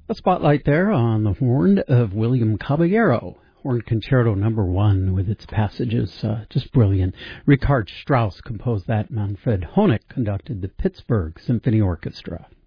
A spotlight there on the horn of William Caballero. Horn Concerto Number 1 with its passages, just brilliant. Richard Strauss composed that. Manfred Honeck conducted the Pittsburgh Symphony Orchestra.